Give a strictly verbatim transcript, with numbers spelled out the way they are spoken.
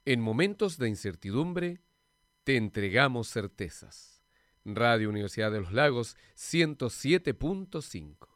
En momentos de incertidumbre, te entregamos certezas. Radio Universidad de los Lagos ciento siete punto cinco.